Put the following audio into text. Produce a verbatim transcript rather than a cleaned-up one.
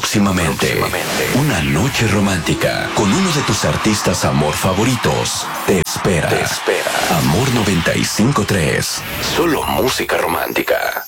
Próximamente, Próximamente, una noche romántica con uno de tus artistas amor favoritos. Te espera. Te espera. Amor noventa y cinco punto tres. Solo música romántica.